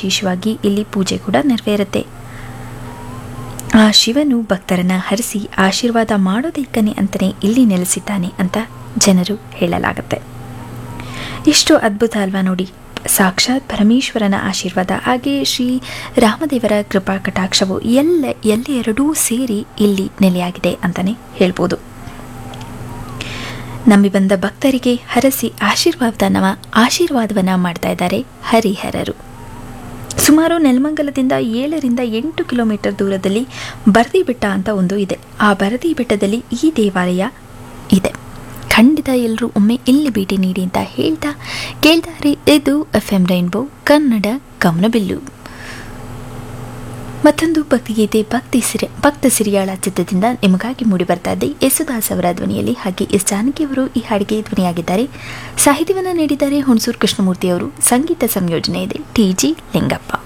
ವಿಶೇಷವಾಗಿ ಇಲ್ಲಿ ಪೂಜೆ ಕೂಡ ನೆರವೇರುತ್ತೆ. ಆ ಶಿವನು ಭಕ್ತರನ್ನ ಹರಿಸಿ ಆಶೀರ್ವಾದ ಮಾಡೋದಕ್ಕನೆ ಅಂತಲೇ ಇಲ್ಲಿ ನೆಲೆಸಿದ್ದಾನೆ ಅಂತ ಜನರು ಹೇಳಲಾಗುತ್ತೆ. ಎಷ್ಟು ಅದ್ಭುತ ಅಲ್ವಾ ನೋಡಿ, ಸಾಕ್ಷಾತ್ ಪರಮೇಶ್ವರನ ಆಶೀರ್ವಾದ ಹಾಗೆ ಶ್ರೀ ರಾಮದೇವರ ಕೃಪಾ ಕಟಾಕ್ಷವು ಎಲ್ಲೆರಡೂ ಸೇರಿ ಇಲ್ಲಿ ನೆಲೆಯಾಗಿದೆ ಅಂತಲೇ ಹೇಳ್ಬೋದು. ನಂಬಿ ಬಂದ ಭಕ್ತರಿಗೆ ಹರಸಿ ಆಶೀರ್ವಾದವನ್ನ ಮಾಡ್ತಾ ಇದ್ದಾರೆ ಹರಿಹರರು. ಸುಮಾರು ನೆಲಮಂಗಲದಿಂದ 7-8 ಕಿಲೋಮೀಟರ್ ದೂರದಲ್ಲಿ ಬರದಿ ಬೆಟ್ಟ ಅಂತ ಒಂದು ಇದೆ. ಆ ಬರದಿ ಬೆಟ್ಟದಲ್ಲಿ ಈ ದೇವಾಲಯ ಇದೆ. ಖಂಡಿತ ಎಲ್ಲರೂ ಒಮ್ಮೆ ಇಲ್ಲಿ ಭೇಟಿ ನೀಡಿ ಅಂತ ಕೇಳ್ತಾರೆ. ಇದು FM ರೈನ್ಬೋ ಕನ್ನಡ ಗಮನಬಿಲ್ಲು. ಮತ್ತೊಂದು ಭಕ್ತಿಗೀತೆ ಭಕ್ತ ಸಿರಿಯಾಳ ಚಿತ್ರದಿಂದ ನಿಮಗಾಗಿ ಮೂಡಿ ಬರ್ತಾ ಇದೆ ಯೇಸುದಾಸ್ ಅವರ ಧ್ವನಿಯಲ್ಲಿ. ಹಾಗೆ ಎಸ್ ಜಾನಕಿ ಅವರು ಈ ಹಾಡಿಗೆ ಧ್ವನಿಯಾಗಿದ್ದಾರೆ. ಸಾಹಿತ್ಯವನ್ನು ನೀಡಿದ್ದಾರೆ ಹುಣಸೂರು ಕೃಷ್ಣಮೂರ್ತಿ ಅವರು. ಸಂಗೀತ ಸಂಯೋಜನೆ ಇದೆ TG ಲಿಂಗಪ್ಪ.